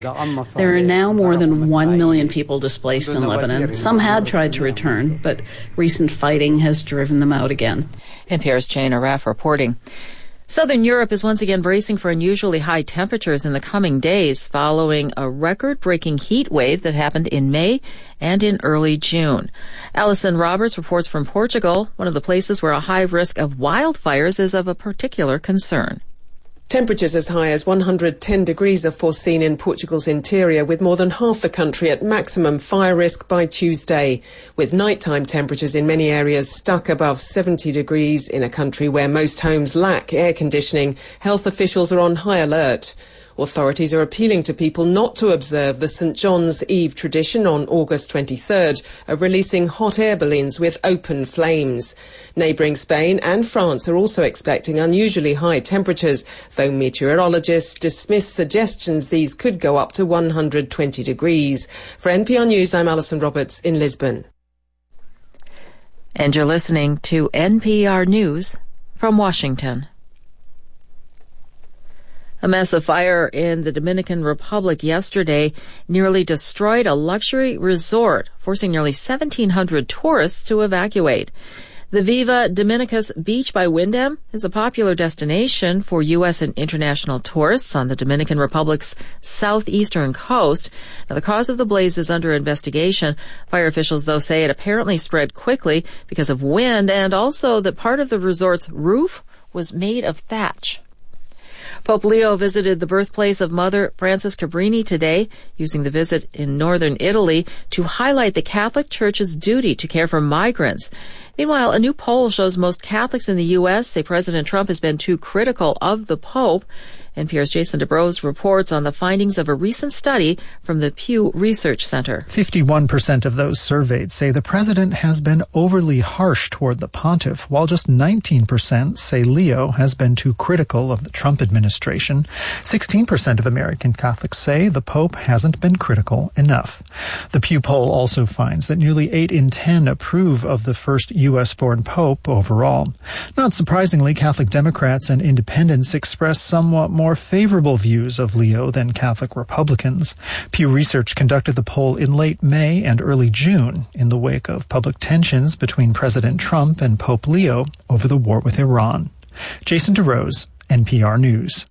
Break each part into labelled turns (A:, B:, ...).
A: There are now more than 1 million people displaced in Lebanon. Some had tried to return, but recent fighting has driven them out again.
B: NPR's Jane Arraf reporting. Southern Europe is once again bracing for unusually high temperatures in the coming days following a record-breaking heat wave that happened in May and in early June. Alison Roberts reports from Portugal, one of the places where a high risk of wildfires is of a particular concern.
C: Temperatures as high as 110 degrees are foreseen in Portugal's interior, with more than half the country at maximum fire risk by Tuesday, with nighttime temperatures in many areas stuck above 70 degrees. In a country where most homes lack air conditioning, health officials are on high alert. Authorities are appealing to people not to observe the St. John's Eve tradition on August 23rd of releasing hot air balloons with open flames. Neighbouring Spain and France are also expecting unusually high temperatures, though meteorologists dismiss suggestions these could go up to 120 degrees. For NPR News, I'm Alison Roberts in Lisbon.
B: And you're listening to NPR News from Washington. A massive fire in the Dominican Republic yesterday nearly destroyed a luxury resort, forcing nearly 1,700 tourists to evacuate. The Viva Dominicus Beach by Wyndham is a popular destination for U.S. and international tourists on the Dominican Republic's southeastern coast. Now, the cause of the blaze is under investigation. Fire officials, though, say it apparently spread quickly because of wind and also that part of the resort's roof was made of thatch. Pope Leo visited the birthplace of Mother Frances Cabrini today, using the visit in northern Italy to highlight the Catholic Church's duty to care for migrants. Meanwhile, a new poll shows most Catholics in the U.S. say President Trump has been too critical of the Pope. NPR's Jason DeBrose reports on the findings of a recent study from the Pew Research Center.
D: 51% of those surveyed say the president has been overly harsh toward the pontiff, while just 19% say Leo has been too critical of the Trump administration. 16% of American Catholics say the Pope hasn't been critical enough. The Pew poll also finds that nearly 8 in 10 approve of the first U.S.-born Pope overall. Not surprisingly, Catholic Democrats and independents express somewhat more favorable views of Leo than Catholic Republicans. Pew Research conducted the poll in late May and early June in the wake of public tensions between President Trump and Pope Leo over the war with Iran. Jason DeRose, NPR News.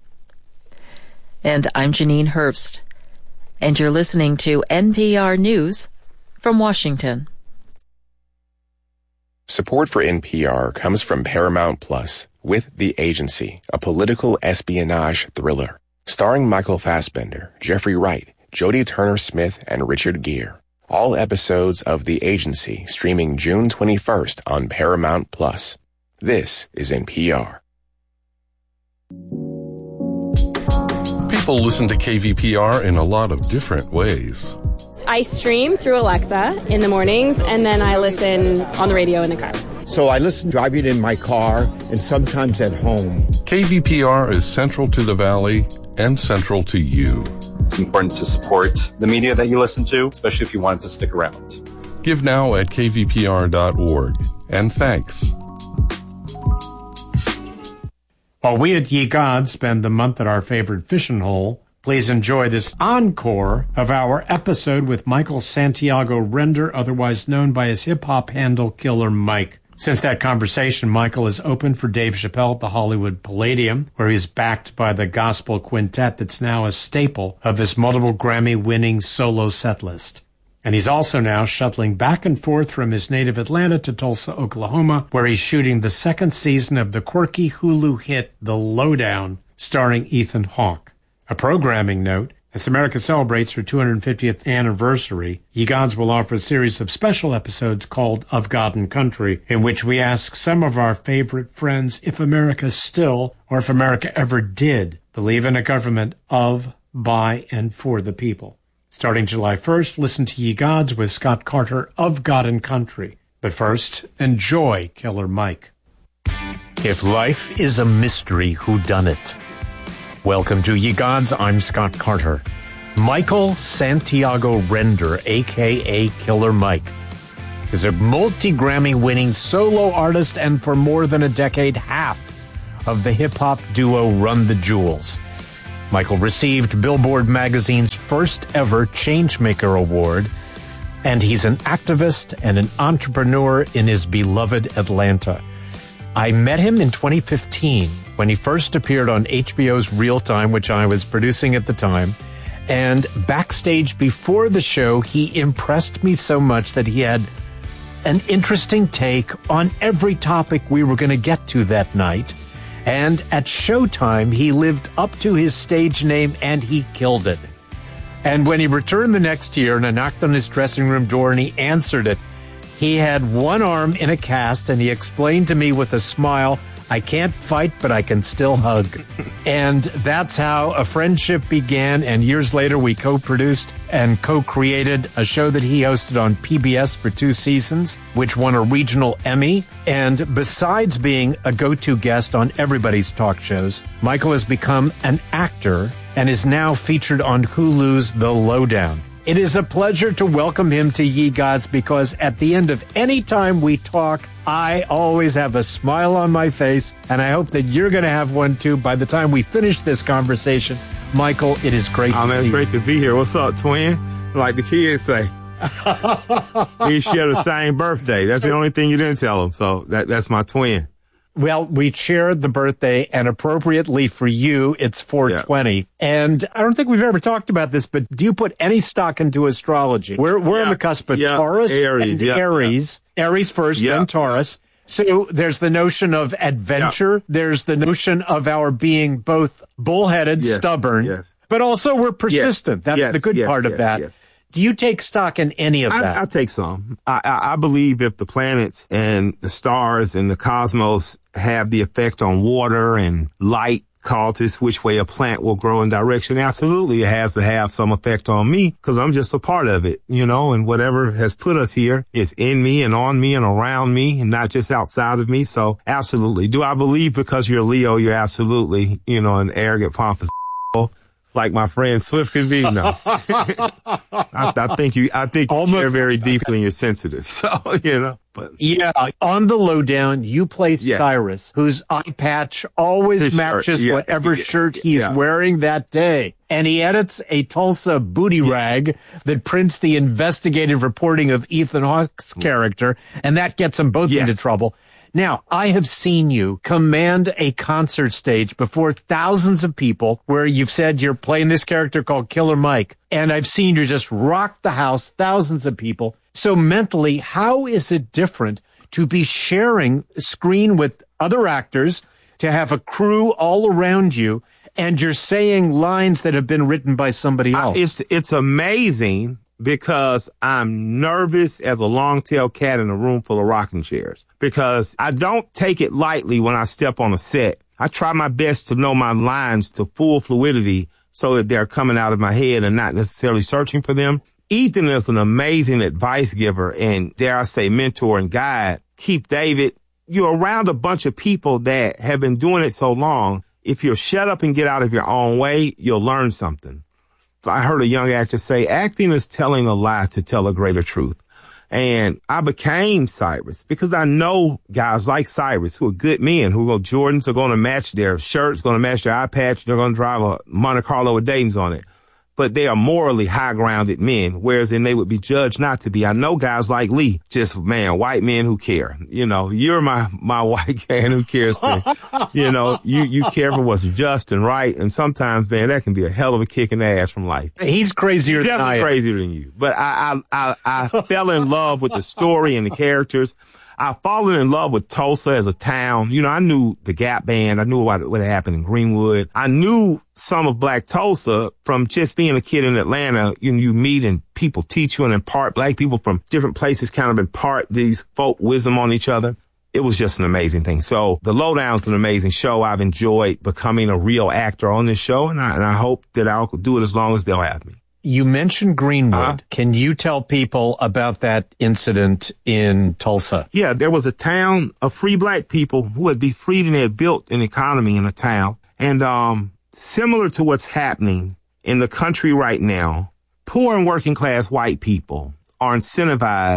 B: And I'm Janine Herbst. And you're listening to NPR News from Washington.
E: Support for NPR comes from Paramount Plus with The Agency, a political espionage thriller. Starring Michael Fassbender, Jeffrey Wright, Jodie Turner-Smith, and Richard Gere. All episodes of The Agency streaming June 21st on Paramount Plus. This is NPR.
F: People listen to KVPR in a lot of different ways.
G: I stream through Alexa in the mornings, and then I listen on the radio in the car.
H: So I listen driving in my car and sometimes at home.
F: KVPR is central to the Valley and central to you.
I: It's important to support the media that you listen to, especially if you want it to stick around.
F: Give now at kvpr.org. And thanks.
J: While we at Ye Gods spend the month at our favorite fishing hole, please enjoy this encore of our episode with Michael Santiago Render, otherwise known by his hip-hop handle Killer Mike. Since that conversation, Michael is opened for Dave Chappelle at the Hollywood Palladium, where he's backed by the gospel quintet that's now a staple of his multiple Grammy-winning solo setlist. And he's also now shuttling back and forth from his native Atlanta to Tulsa, Oklahoma, where he's shooting the second season of the quirky Hulu hit The Lowdown, starring Ethan Hawke. A programming note, as America celebrates her 250th anniversary, Ye Gods will offer a series of special episodes called Of God and Country, in which we ask some of our favorite friends if America still, or if America ever did, believe in a government of, by, and for the people. Starting July 1st, listen to Ye Gods with Scott Carter of God and Country. But first, enjoy Killer Mike.
K: If life is a mystery, whodunit? Welcome to Ye Gods, I'm Scott Carter. Michael Santiago Render, a.k.a. Killer Mike, is a multi-Grammy-winning solo artist and for more than a decade, half of the hip-hop duo Run the Jewels. Michael received Billboard magazine's first ever Changemaker Award, and he's an activist and an entrepreneur in his beloved Atlanta. I met him in 2015 when he first appeared on HBO's Real Time, which I was producing at the time. And backstage before the show, he impressed me so much that he had an interesting take on every topic we were going to get to that night. And at showtime, he lived up to his stage name and he killed it. And when he returned the next year and I knocked on his dressing room door and he answered it, he had one arm in a cast and he explained to me with a smile, I can't fight, but I can still hug. And that's how a friendship began. And years later, we co-produced and co-created a show that he hosted on PBS for 2 seasons, which won a regional Emmy. And besides being a go-to guest on everybody's talk shows, Michael has become an actor and is now featured on Hulu's The Lowdown. It is a pleasure to welcome him to Ye Gods because at the end of any time we talk, I always have a smile on my face, and I hope that you're going to have one too by the time we finish this conversation. Michael, it is great to see you.
L: It's great to be here. What's up, twin? Like the kids say. We share the same birthday. That's the only thing you didn't tell them. So that's my twin.
K: Well, we shared the birthday, and appropriately for you, it's 420. Yeah. And I don't think we've ever talked about this, but do you put any stock into astrology? We're on the cusp of Taurus
L: Aries,
K: and Aries. Aries first, then Taurus. So there's the notion of adventure. Yeah. There's the notion of our being both bullheaded, stubborn, but also we're persistent. That's the good part of that. Yes. Do you take stock in any of that?
L: I take some. I believe if the planets and the stars and the cosmos have the effect on water and light causes which way a plant will grow in direction, absolutely it has to have some effect on me because I'm just a part of it, and whatever has put us here is in me and on me and around me and not just outside of me. So absolutely. Do I believe because you're Leo, you're absolutely, an arrogant, pompous like my friend Swift could be? No. I think you care very deeply and you're sensitive. So, but
K: yeah, on The Lowdown, you play Cyrus, whose eye patch always matches whatever shirt he's wearing that day. And he edits a Tulsa booty rag that prints the investigative reporting of Ethan Hawke's character, and that gets them both into trouble. Now, I have seen you command a concert stage before thousands of people where you've said you're playing this character called Killer Mike. And I've seen you just rock the house, thousands of people. So mentally, how is it different to be sharing screen with other actors, to have a crew all around you, and you're saying lines that have been written by somebody else?
L: It's amazing because I'm nervous as a long-tailed cat in a room full of rocking chairs. Because I don't take it lightly when I step on a set. I try my best to know my lines to full fluidity so that they're coming out of my head and not necessarily searching for them. Ethan is an amazing advice giver and, dare I say, mentor and guide. Keith David, you're around a bunch of people that have been doing it so long. If you'll shut up and get out of your own way, you'll learn something. I heard a young actor say, acting is telling a lie to tell a greater truth. And I became Cyrus because I know guys like Cyrus who are good men, who go Jordans are going to match their shirts, going to match their eye patch. They're going to drive a Monte Carlo with Dayton's on it. But they are morally high-grounded men, whereas then they would be judged not to be. I know guys like Lee, just, white men who care. You're my white man who cares. You care for what's just and right. And sometimes, that can be a hell of a kick in the ass from life.
K: He's crazier than I am.
L: Crazier than you. But I fell in love with the story and the characters. I've fallen in love with Tulsa as a town. I knew the Gap Band. I knew what happened in Greenwood. I knew some of Black Tulsa from just being a kid in Atlanta. You meet and people teach you and impart. Black people from different places kind of impart these folk wisdom on each other. It was just an amazing thing. So The Lowdown's an amazing show. I've enjoyed becoming a real actor on this show, and I hope that I'll do it as long as they'll have me.
K: You mentioned Greenwood. Can you tell people about that incident in Tulsa?
L: Yeah, there was a town of free black people who had been freed and had built an economy in a town. And similar to what's happening in the country right now, poor and working class white people are incentivized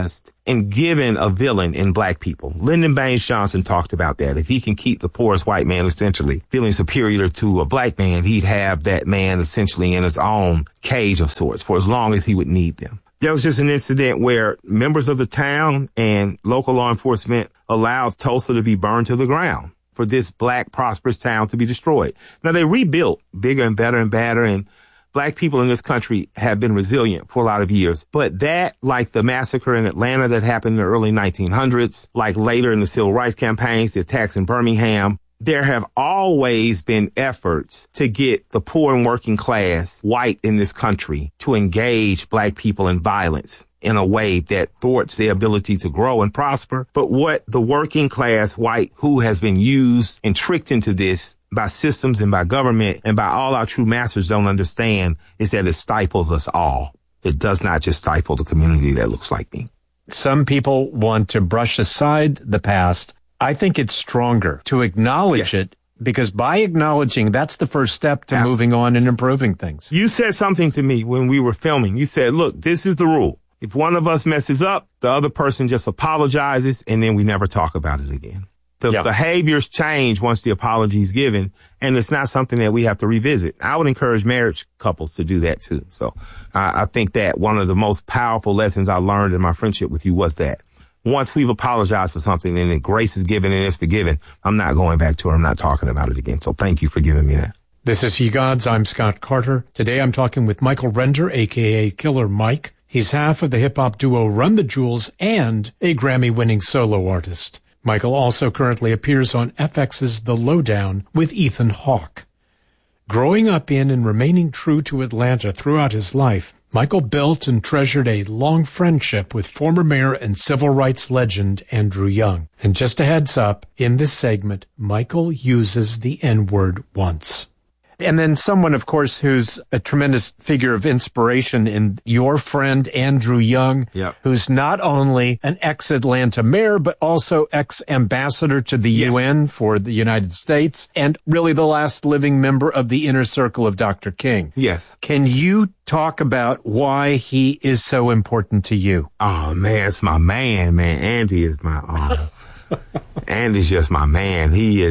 L: and given a villain in black people. Lyndon Baines Johnson talked about that. If he can keep the poorest white man essentially feeling superior to a black man, he'd have that man essentially in his own cage of sorts for as long as he would need them. There was just an incident where members of the town and local law enforcement allowed Tulsa to be burned to the ground for this black prosperous town to be destroyed. Now, they rebuilt bigger and better and badder, and black people in this country have been resilient for a lot of years. But that, like the massacre in Atlanta that happened in the early 1900s, like later in the civil rights campaigns, the attacks in Birmingham, there have always been efforts to get the poor and working class white in this country to engage black people in violence in a way that thwarts their ability to grow and prosper. But what the working class white who has been used and tricked into this by systems and by government and by all our true masters don't understand is that it stifles us all. It does not just stifle the community that looks like me.
K: Some people want to brush aside the past. I think it's stronger to acknowledge it, because by acknowledging, that's the first step to moving on and improving things.
L: You said something to me when we were filming. You said, look, this is the rule. If one of us messes up, the other person just apologizes, and then we never talk about it again. The behaviors change once the apology is given, and it's not something that we have to revisit. I would encourage marriage couples to do that too. So I think that one of the most powerful lessons I learned in my friendship with you was that once we've apologized for something and the grace is given and it's forgiven, I'm not going back to it. I'm not talking about it again. So thank you for giving me that.
J: This is Ye Gods. I'm Scott Carter. Today I'm talking with Michael Render, a.k.a. Killer Mike. He's half of the hip-hop duo Run the Jewels and a Grammy-winning solo artist. Michael also currently appears on FX's The Lowdown with Ethan Hawke. Growing up in and remaining true to Atlanta throughout his life, Michael built and treasured a long friendship with former mayor and civil rights legend Andrew Young. And just a heads up, in this segment, Michael uses the N-word once.
K: And then someone, of course, who's a tremendous figure of inspiration in your friend, Andrew Young, who's not only an ex-Atlanta mayor, but also ex-ambassador to the UN for the United States, and really the last living member of the inner circle of Dr. King.
L: Yes.
K: Can you talk about why he is so important to you?
L: Oh, man, it's my man. Andy is my... Andy's just my man.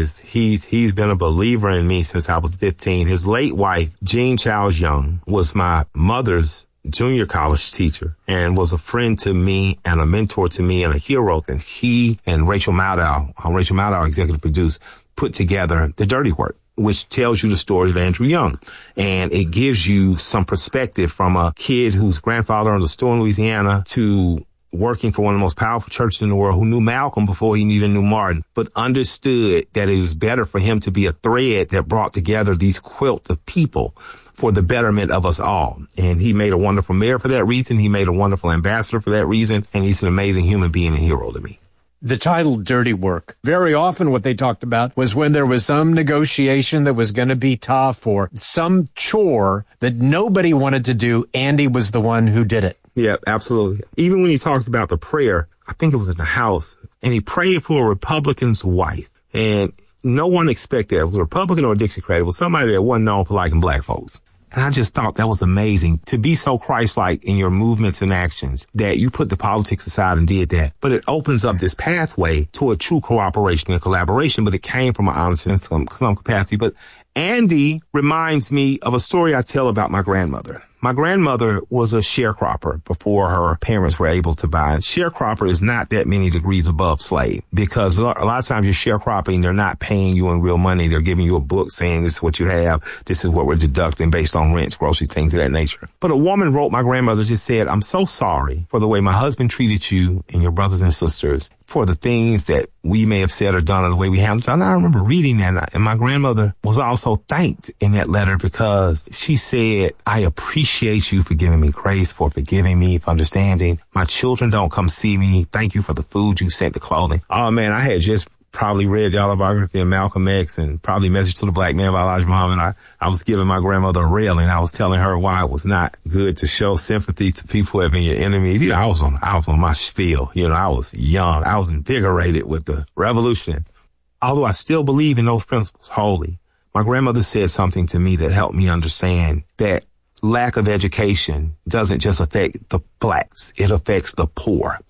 L: He's been a believer in me since I was 15. His late wife, Jean Charles Young, was my mother's junior college teacher and was a friend to me and a mentor to me and a hero. And he and Rachel Maddow, executive producer, put together The Dirty Work, which tells you the story of Andrew Young. And it gives you some perspective from a kid whose grandfather owned a store in Louisiana to working for one of the most powerful churches in the world, who knew Malcolm before he even knew Martin, but understood that it was better for him to be a thread that brought together these quilt of people for the betterment of us all. And he made a wonderful mayor for that reason. He made a wonderful ambassador for that reason. And he's an amazing human being and hero to me.
K: The title Dirty Work. Very often what they talked about was when there was some negotiation that was going to be tough or some chore that nobody wanted to do, Andy was the one who did it.
L: Yeah, absolutely. Even when he talked about the prayer, I think it was in the House, and he prayed for a Republican's wife. And no one expected it was a Republican or a Dixiecrat. It was somebody that wasn't known for liking black folks. And I just thought that was amazing to be so Christ-like in your movements and actions that you put the politics aside and did that. But it opens up this pathway to a true cooperation and collaboration, but it came from an honest and some capacity. But Andy reminds me of a story I tell about my grandmother. My grandmother was a sharecropper before her parents were able to buy. And sharecropper is not that many degrees above slave, because a lot of times you're sharecropping, they're not paying you in real money. They're giving you a book saying this is what you have. This is what we're deducting based on rents, groceries, things of that nature. But a woman wrote my grandmother, just said, I'm so sorry for the way my husband treated you and your brothers and sisters, for the things that we may have said or done or the way we handled it. And I remember reading that, and my grandmother was also thanked in that letter because she said, I appreciate you for giving me grace, for forgiving me, for understanding. My children don't come see me. Thank you for the food you sent, the clothing. Oh, man, I had just probably read the autobiography of Malcolm X and probably Message to the Black Man by Elijah Muhammad. I was giving my grandmother a railing. I was telling her why it was not good to show sympathy to people who have been your enemies. You know, I was on my spiel. You know, I was young. I was invigorated with the revolution. Although I still believe in those principles wholly, my grandmother said something to me that helped me understand that lack of education doesn't just affect the blacks. It affects the poor.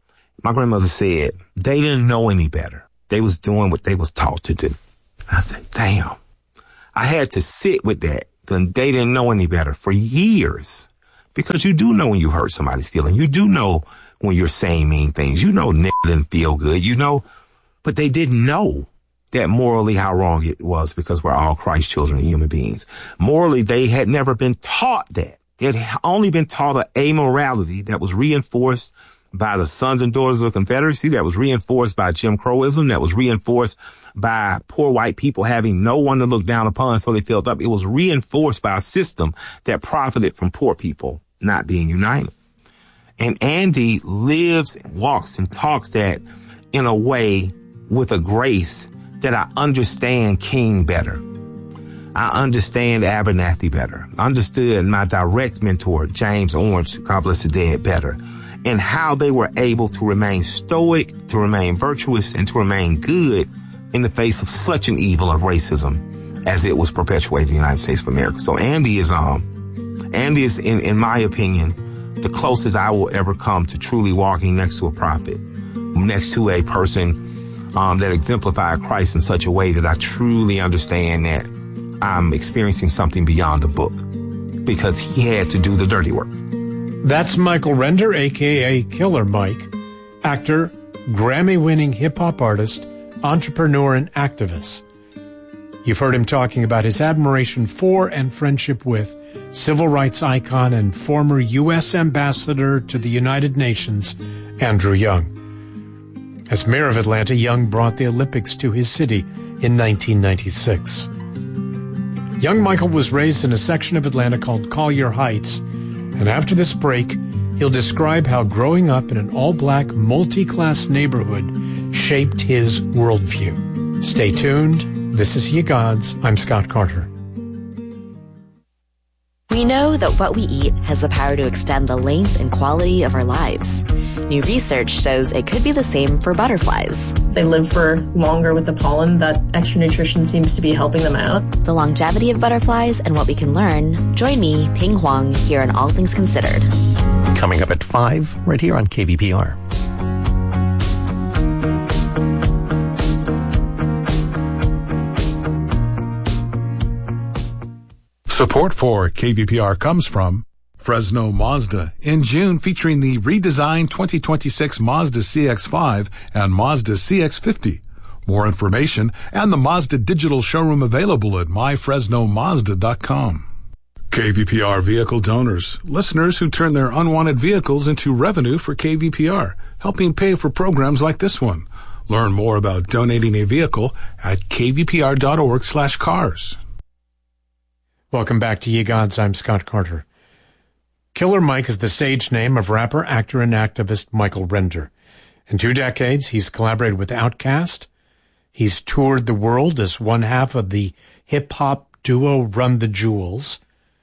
L: My grandmother said they didn't know any better. They was doing what they was taught to do. I said, damn. I had to sit with that. Then they didn't know any better for years. Because you do know when you hurt somebody's feeling. You do know when you're saying mean things. You know nigga didn't feel good. You know, but they didn't know that morally how wrong it was because we're all Christ children and human beings. Morally, they had never been taught that. They had only been taught an amorality that was reinforced by the sons and daughters of the Confederacy, that was reinforced by Jim Crowism, that was reinforced by poor white people having no one to look down upon, so they filled up. It was reinforced by a system that profited from poor people not being united. And Andy lives, walks, and talks that in a way with a grace that I understand King better. I understand Abernathy better. I understood my direct mentor, James Orange, God bless the dead, better. And how they were able to remain stoic, to remain virtuous, and to remain good in the face of such an evil of racism as it was perpetuated in the United States of America. So Andy is in my opinion, the closest I will ever come to truly walking next to a prophet, next to a person that exemplified Christ in such a way that I truly understand that I'm experiencing something beyond the book, because he had to do the dirty work.
J: That's Michael Render, a.k.a. Killer Mike, actor, Grammy-winning hip-hop artist, entrepreneur, and activist. You've heard him talking about his admiration for and friendship with civil rights icon and former U.S. Ambassador to the United Nations, Andrew Young. As mayor of Atlanta, Young brought the Olympics to his city in 1996. Young Michael was raised in a section of Atlanta called Collier Heights, and after this break, he'll describe how growing up in an all-black, multi-class neighborhood shaped his worldview. Stay tuned. This is Ye Gods. I'm Scott Carter.
M: We know that what we eat has the power to extend the length and quality of our lives. New research shows it could be the same for butterflies.
N: They live for longer with the pollen. That extra nutrition seems to be helping them out.
M: The longevity of butterflies and what we can learn. Join me, Ping Huang, here on All Things Considered.
O: Coming up at 5, right here on KVPR.
P: Support for KVPR comes from Fresno Mazda in June, featuring the redesigned 2026 Mazda CX-5 and Mazda CX-50. More information and the Mazda digital showroom available at myfresnomazda.com. KVPR vehicle donors, listeners who turn their unwanted vehicles into revenue for KVPR, helping pay for programs like this one. Learn more about donating a vehicle at kvpr.org/cars.
J: Welcome back to Ye Gods. I'm Scott Carter. Killer Mike is the stage name of rapper, actor, and activist Michael Render. In 2 decades, he's collaborated with Outkast. He's toured the world as one half of the hip-hop duo Run the Jewels.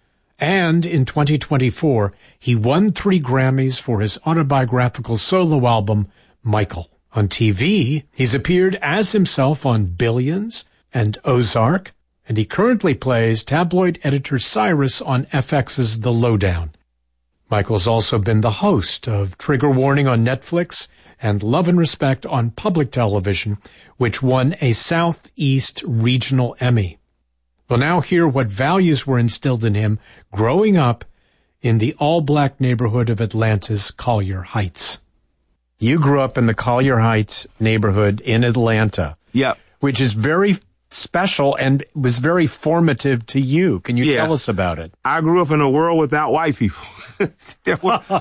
J: And in 2024, he won 3 Grammys for his autobiographical solo album, Michael. On TV, he's appeared as himself on Billions and Ozark, and he currently plays tabloid editor Cyrus on FX's The Lowdown. Michael's also been the host of Trigger Warning on Netflix and Love and Respect on public television, which won a Southeast Regional Emmy. We'll now hear what values were instilled in him growing up in the all-black neighborhood of Atlanta's Collier Heights. You grew up in the Collier Heights neighborhood in Atlanta.
L: Yep.
J: Which is very special and was very formative to you. Can you tell us about it?
L: I grew up in a world without white people. there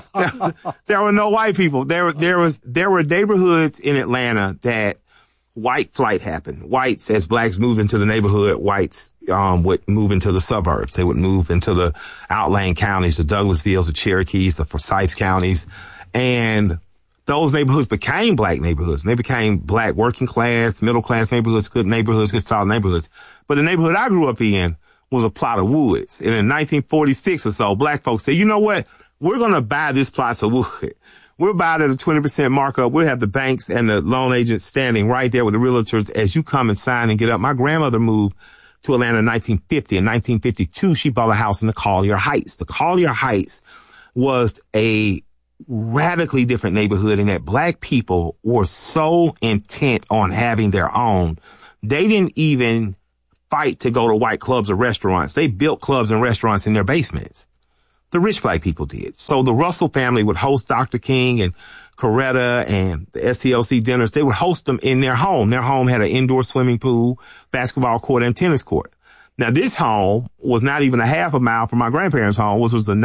L: were no white people. There were neighborhoods in Atlanta that white flight happened. Whites, as blacks moved into the neighborhood, whites would move into the suburbs. They would move into the outlying counties, the Douglasvilles, the Cherokees, the Forsyth counties, and those neighborhoods became black neighborhoods. And they became black working class, middle class neighborhoods, good solid neighborhoods. But the neighborhood I grew up in was a plot of woods. And in 1946 or so, black folks said, you know what? We're going to buy this plot of wood. We'll buy it at a 20% markup. We'll have the banks and the loan agents standing right there with the realtors as you come and sign and get up. My grandmother moved to Atlanta in 1950. In 1952, she bought a house in the Collier Heights. The Collier Heights was a radically different neighborhood, and that black people were so intent on having their own. They didn't even fight to go to white clubs or restaurants. They built clubs and restaurants in their basements. The rich black people did. So the Russell family would host Dr. King and Coretta and the SCLC dinners. They would host them in their home. Their home had an indoor swimming pool, basketball court, and tennis court. Now, this home was not even a half a mile from my grandparents' home, which was a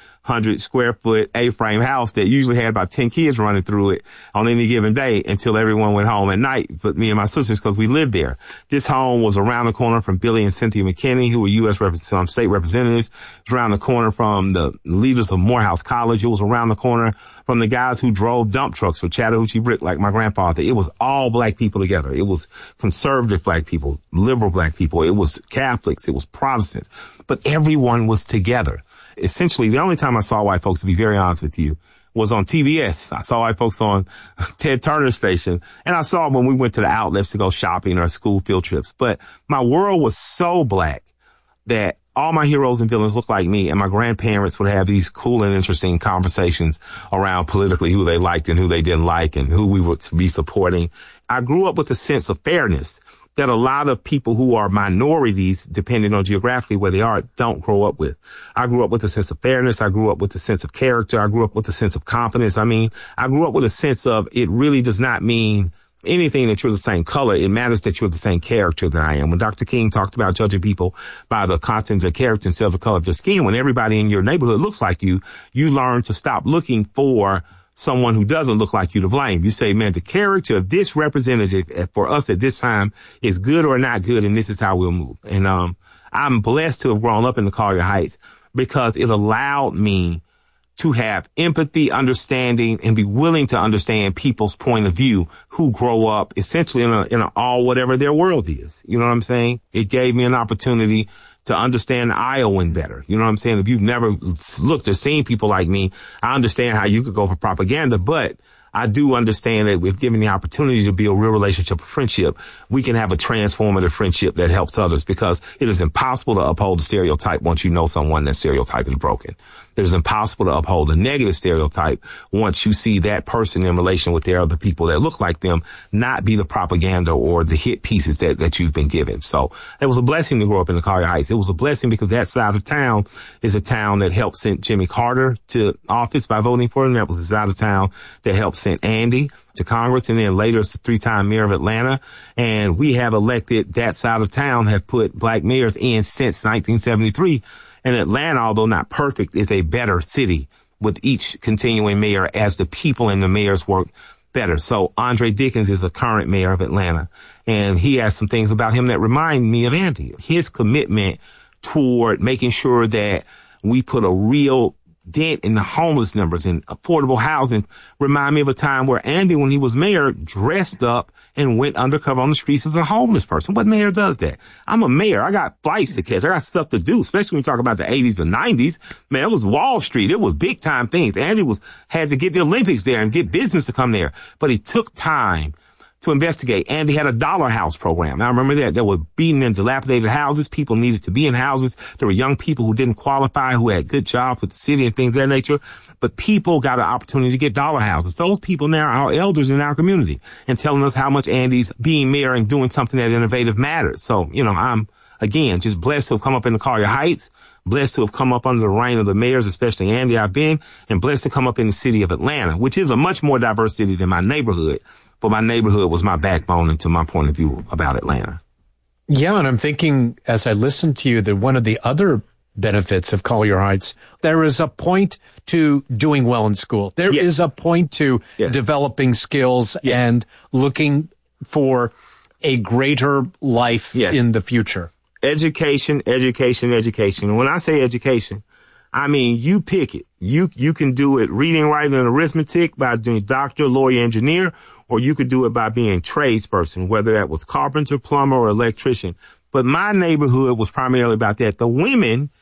L: 900 square foot A-frame house that usually had about 10 kids running through it on any given day until everyone went home at night, but me and my sisters, because we lived there. This home was around the corner from Billy and Cynthia McKinney, who were U.S. state representatives. It was around the corner from the leaders of Morehouse College. It was around the corner from the guys who drove dump trucks for Chattahoochee Brick like my grandfather. It was all black people together. It was conservative black people, liberal black people. It was Catholics. It was Protestants. But everyone was together. Essentially, the only time I saw white folks, to be very honest with you, was on TBS. I saw white folks on Ted Turner's station, and I saw them when we went to the outlets to go shopping or school field trips. But my world was so black that all my heroes and villains looked like me, and my grandparents would have these cool and interesting conversations around politically who they liked and who they didn't like and who we would be supporting. I grew up with a sense of fairness that a lot of people who are minorities, depending on geographically where they are, don't grow up with. I grew up with a sense of fairness. I grew up with a sense of character. I grew up with a sense of confidence. I mean, I grew up with a sense of it really does not mean anything that you're the same color. It matters that you're the same character that I am. When Dr. King talked about judging people by the content of their character instead of the color of their skin, when everybody in your neighborhood looks like you learn to stop looking for someone who doesn't look like you to blame. You say, man, the character of this representative for us at this time is good or not good, and this is how we'll move. And I'm blessed to have grown up in the Collier Heights because it allowed me to have empathy, understanding, and be willing to understand people's point of view who grow up essentially in a all whatever their world is. You know what I'm saying? It gave me an opportunity to understand Iowan better. You know what I'm saying? If you've never looked or seen people like me, I understand how you could go for propaganda, but I do understand that if given the opportunity to build real relationship or friendship, we can have a transformative friendship that helps others, because it is impossible to uphold a stereotype once you know someone that stereotype is broken. It is impossible to uphold a negative stereotype once you see that person in relation with their other people that look like them not be the propaganda or the hit pieces that you've been given. So it was a blessing to grow up in the Collier Heights. It was a blessing because that side of town is a town that helped send Jimmy Carter to office by voting for him. That was the side of town that helped send Andy to Congress, and then later as the 3-time mayor of Atlanta. And we have elected that side of town, have put black mayors in since 1973. And Atlanta, although not perfect, is a better city with each continuing mayor as the people and the mayors work better. So Andre Dickens is a current mayor of Atlanta, and he has some things about him that remind me of Andy. His commitment toward making sure that we put a real dent in the homeless numbers and affordable housing remind me of a time where Andy, when he was mayor, dressed up and went undercover on the streets as a homeless person. What mayor does that? I'm a mayor. I got flights to catch. I got stuff to do, especially when you talk about the 80s and 90s. Man, it was Wall Street. It was big time things. Andy had to get the Olympics there and get business to come there. But he took time to investigate. Andy had a dollar house program. I remember that. There were beaten and dilapidated houses. People needed to be in houses. There were young people who didn't qualify, who had good jobs with the city and things of that nature. But people got an opportunity to get dollar houses. Those people now are elders in our community and telling us how much Andy's being mayor and doing something that innovative matters. So, I'm, again, just blessed to have come up in the Collier Heights, blessed to have come up under the reign of the mayors, especially Andy I've been, and blessed to come up in the city of Atlanta, which is a much more diverse city than my neighborhood. But my neighborhood was my backbone into my point of view about Atlanta.
K: Yeah, and I'm thinking, as I listen to you, that one of the other benefits of Collier Heights, there is a point to doing well in school. There is a point to developing skills and looking for a greater life in the future.
L: Education, education, education. And when I say education, I mean, you pick it. You can do it reading, writing, and arithmetic by doing doctor, lawyer, engineer, or you could do it by being a tradesperson, whether that was carpenter, plumber, or electrician. But my neighborhood was primarily about that. The women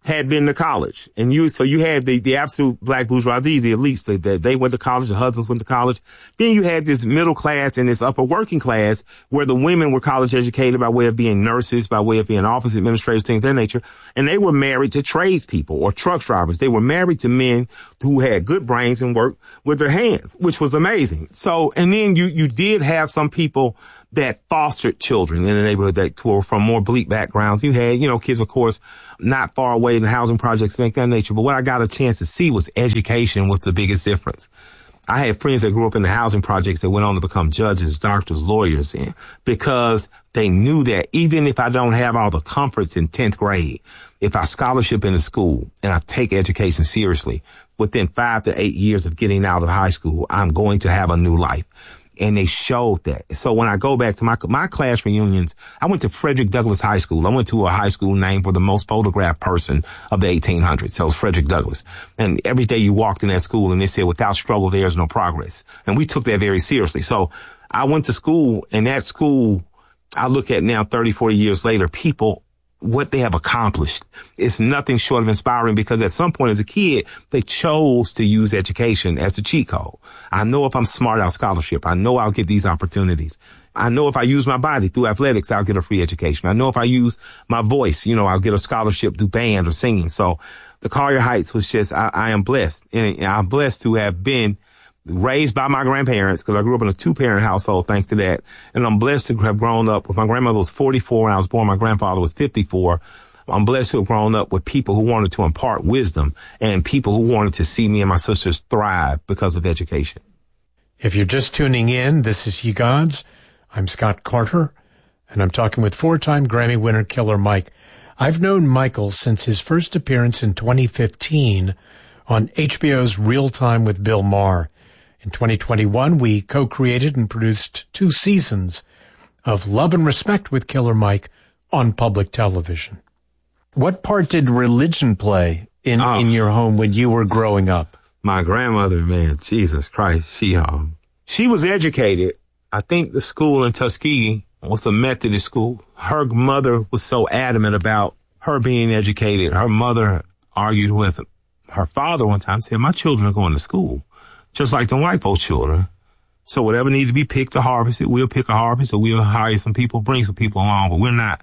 L: had been to college. And so you had the absolute black bourgeoisie, the elites, they went to college, the husbands went to college. Then you had this middle class and this upper working class where the women were college educated by way of being nurses, by way of being office administrators, things of that nature. And they were married to tradespeople or truck drivers. They were married to men who had good brains and worked with their hands, which was amazing. So, and then you did have some people that fostered children in the neighborhood that were from more bleak backgrounds. You had, kids, of course, not far away in the housing projects, things of that nature. But what I got a chance to see was education was the biggest difference. I had friends that grew up in the housing projects that went on to become judges, doctors, lawyers, because they knew that even if I don't have all the comforts in 10th grade, if I scholarship in a school and I take education seriously, within 5 to 8 years of getting out of high school, I'm going to have a new life. And they showed that. So when I go back to my class reunions, I went to Frederick Douglass High School. I went to a high school named for the most photographed person of the 1800s. So it was Frederick Douglass. And every day you walked in that school and they said, without struggle, there's no progress. And we took that very seriously. So I went to school, and that school, I look at now 30, 40 years later, people, what they have accomplished is nothing short of inspiring, because at some point as a kid, they chose to use education as the cheat code. I know if I'm smart, I'll scholarship. I know I'll get these opportunities. I know if I use my body through athletics, I'll get a free education. I know if I use my voice, I'll get a scholarship through band or singing. So the Collier Heights was just, I am blessed. And I'm blessed to have been raised by my grandparents, because I grew up in a 2-parent household thanks to that. And I'm blessed to have grown up with my grandmother was 44 when I was born. My grandfather was 54. I'm blessed to have grown up with people who wanted to impart wisdom and people who wanted to see me and my sisters thrive because of education.
J: If you're just tuning in, this is Ye Gods. I'm Scott Carter, and I'm talking with 4-time Grammy winner Killer Mike. I've known Michael since his first appearance in 2015 on HBO's Real Time with Bill Maher. In 2021, we co-created and produced 2 seasons of Love and Respect with Killer Mike on public television. What part did religion play in your home when you were growing up?
L: My grandmother, man, Jesus Christ, she was educated. I think the school in Tuskegee was a Methodist school. Her mother was so adamant about her being educated. Her mother argued with her father one time, said, my children are going to school, just like the white folks' children. So whatever needs to be picked or harvested, we'll pick a harvest, or we'll hire some people, bring some people along, but we're not,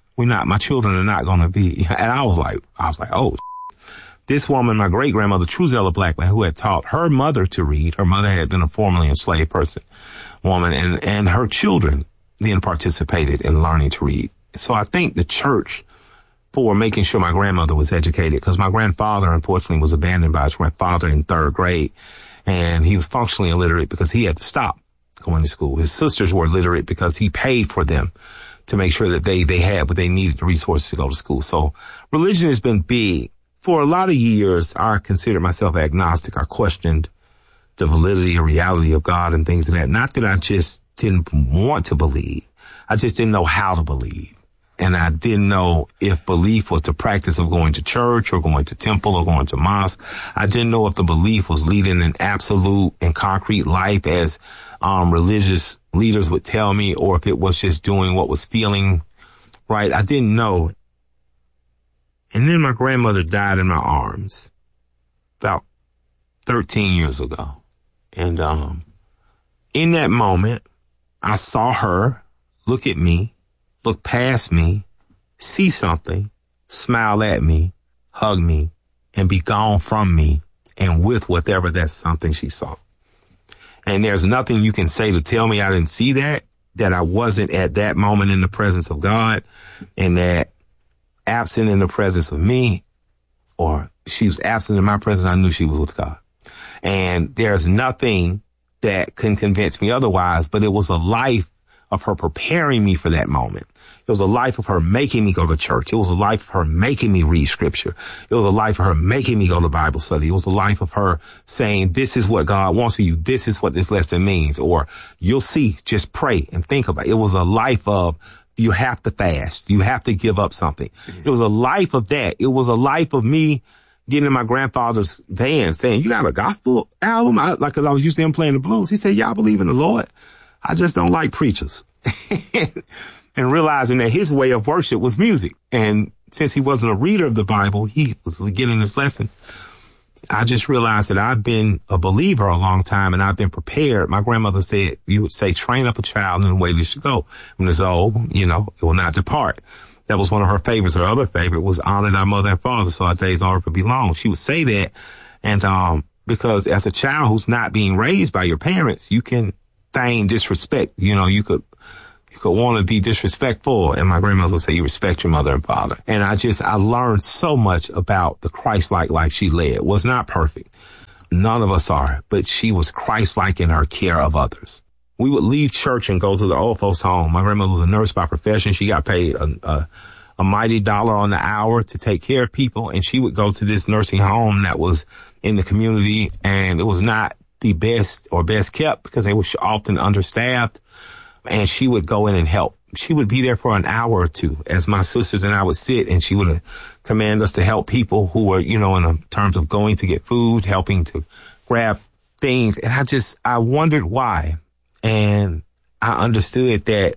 L: my children are not going to be. And I was like, oh, this woman, my great grandmother, Truzella Blackman, who had taught her mother to read. Her mother had been a formerly enslaved woman, and her children then participated in learning to read. So I think the church, for making sure my grandmother was educated, because my grandfather, unfortunately, was abandoned by his grandfather in 3rd grade. And he was functionally illiterate because he had to stop going to school. His sisters were illiterate because he paid for them to make sure that they had what they needed, the resources to go to school. So religion has been big. For a lot of years, I considered myself agnostic. I questioned the validity or reality of God and things like that. Not that I just didn't want to believe. I just didn't know how to believe. And I didn't know if belief was the practice of going to church or going to temple or going to mosque. I didn't know if the belief was leading an absolute and concrete life as religious leaders would tell me, or if it was just doing what was feeling right. I didn't know. And then my grandmother died in my arms about 13 years ago. And in that moment, I saw her look at me, look past me, see something, smile at me, hug me, and be gone from me, and with whatever that something she saw. And there's nothing you can say to tell me I didn't see that I wasn't at that moment in the presence of God, and that absent in the presence of me, or she was absent in my presence, I knew she was with God. And there's nothing that can convince me otherwise, but it was a life of her preparing me for that moment. It was a life of her making me go to church. It was a life of her making me read scripture. It was a life of her making me go to Bible study. It was a life of her saying, this is what God wants for you. This is what this lesson means. Or you'll see, just pray and think about it. It was a life of, you have to fast. You have to give up something. It was a life of that. It was a life of me getting in my grandfather's van saying, you got a gospel album? Cause I was used to him playing the blues. He said, yeah, I believe in the Lord. I just don't like preachers. And realizing that his way of worship was music. And since he wasn't a reader of the Bible, he was getting this lesson. I just realized that I've been a believer a long time and I've been prepared. My grandmother said, you would say, train up a child in the way they should go. When it's old, it will not depart. That was one of her favorites. Her other favorite was honor thy mother and father so our days on earth would be long. She would say that. And, because as a child who's not being raised by your parents, you can feign disrespect. You could want to be disrespectful. And my grandmother would say, you respect your mother and father. And I learned so much about the Christ-like life she led. Was not perfect. None of us are, but she was Christ-like in her care of others. We would leave church and go to the old folks' home. My grandmother was a nurse by profession. She got paid a mighty $1 on the hour to take care of people. And she would go to this nursing home that was in the community. And it was not the best or best kept because they were often understaffed. And she would go in and help. She would be there for an hour or two as my sisters and I would sit, and she would command us to help people who were, in terms of going to get food, helping to grab things. And I wondered why. And I understood that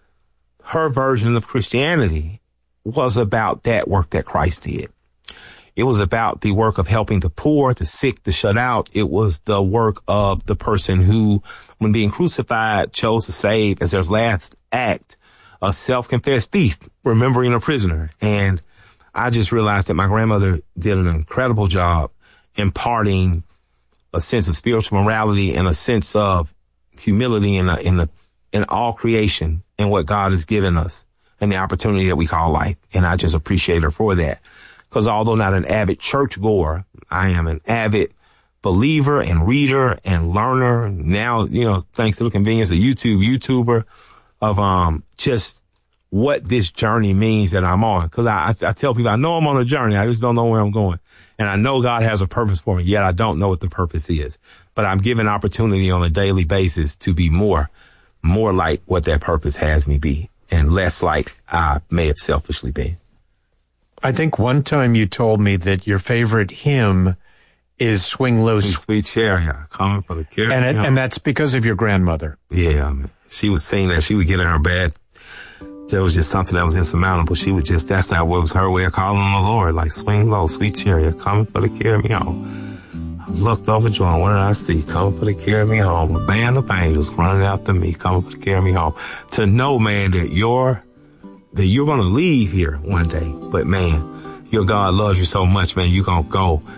L: her version of Christianity was about that work that Christ did. It was about the work of helping the poor, the sick, the shut out. It was the work of the person who, when being crucified, chose to save as their last act a self-confessed thief, remembering a prisoner. And I just realized that my grandmother did an incredible job imparting a sense of spiritual morality and a sense of humility in all creation and what God has given us and the opportunity that we call life. And I just appreciate her for that. Because although not an avid church goer, I am an avid believer and reader and learner. Now, thanks to the convenience of YouTuber of just what this journey means that I'm on. Because I tell people, I know I'm on a journey. I just don't know where I'm going. And I know God has a purpose for me, yet I don't know what the purpose is. But I'm given opportunity on a daily basis to be more like what that purpose has me be and less like I may have selfishly been.
K: I think one time you told me that your favorite hymn is Swing Low,
L: Sweet Chariot, coming for the care.
K: And that's because of your grandmother.
L: Yeah, she would sing that. She would get in her bed. There was just something that was insurmountable. She would that's how it was her way of calling on the Lord, like swing low, sweet chariot, coming for the carry me home. I looked overjoyed. What did I see? Coming for the carry me home. A band of angels running after me, coming for the carry me home. To know, man, that you're going to leave here one day. But man, your God loves you so much, man, you're going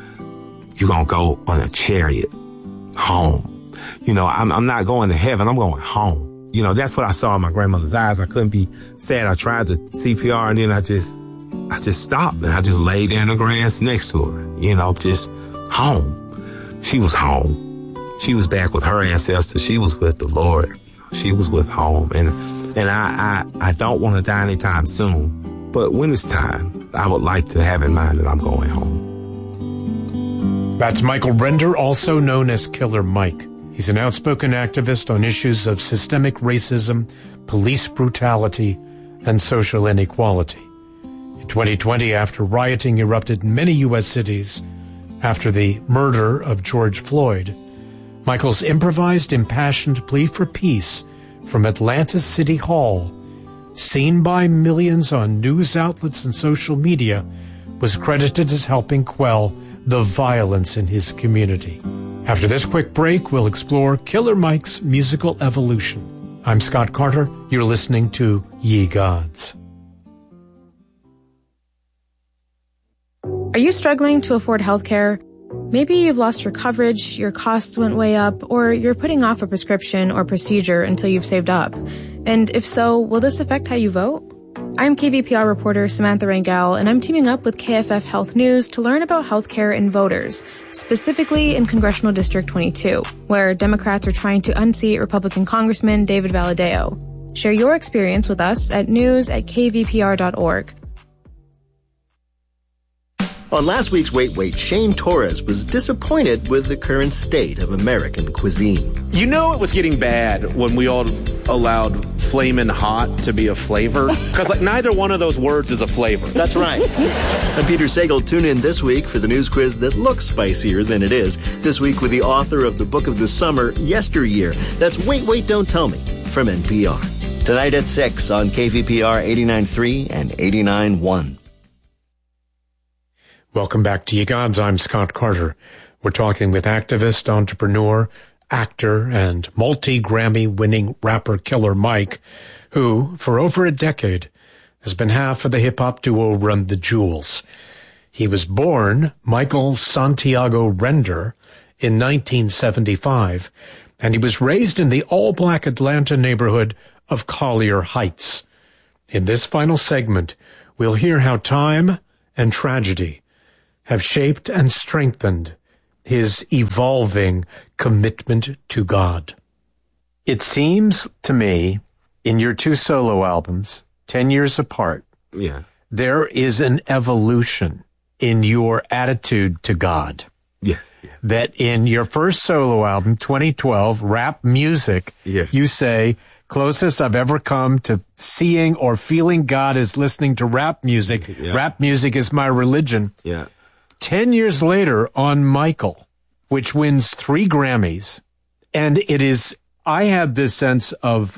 L: to go on a chariot home. I'm not going to heaven. I'm going home. That's what I saw in my grandmother's eyes. I couldn't be sad. I tried to CPR and then I just stopped and I just laid there in the grass next to her, just home. She was home. She was back with her ancestors. She was with the Lord. She was with home. And I don't want to die anytime soon. But when it's time, I would like to have in mind that I'm going home.
J: That's Michael Render, also known as Killer Mike. He's an outspoken activist on issues of systemic racism, police brutality, and social inequality. In 2020, after rioting erupted in many U.S. cities after the murder of George Floyd, Michael's improvised, impassioned plea for peace from Atlanta's City Hall, seen by millions on news outlets and social media, was credited as helping quell the violence in his community. After this quick break, we'll explore Killer Mike's musical evolution. I'm Scott Carter. You're listening to Ye Gods.
Q: Are you struggling to afford healthcare? Maybe you've lost your coverage, your costs went way up, or you're putting off a prescription or procedure until you've saved up. And if so, will this affect how you vote? I'm KVPR reporter Samantha Rangel, and I'm teaming up with KFF Health News to learn about healthcare and voters, specifically in Congressional District 22, where Democrats are trying to unseat Republican Congressman David Valadao. Share your experience with us at news@kvpr.org.
O: On last week's Wait Wait, Shane Torres was disappointed with the current state of American cuisine.
R: You know it was getting bad when we all allowed flamin' hot to be a flavor? Because neither one of those words is a flavor.
O: That's right. I'm Peter Sagal. Tune in this week for the news quiz that looks spicier than it is. This week with the author of the book of the summer, Yesteryear. That's Wait Wait, Don't Tell Me from NPR. Tonight at 6 on KVPR 89.3 and 89.1.
K: Welcome back to Ye Gods. I'm Scott Carter. We're talking with activist, entrepreneur, actor, and multi-Grammy-winning rapper Killer Mike, who, for over a decade, has been half of the hip-hop duo Run the Jewels. He was born Michael Santiago Render in 1975, and he was raised in the all-black Atlanta neighborhood of Collier Heights. In this final segment, we'll hear how time and tragedy have shaped and strengthened his evolving commitment to God. It seems to me, in your two solo albums, 10 years apart, there is an evolution in your attitude to God. That in your first solo album, 2012, Rap Music, you say, closest I've ever come to seeing or feeling God is listening to rap music. Rap music is my religion. 10 years later on Michael, which wins 3 Grammys, and it is, I have this sense of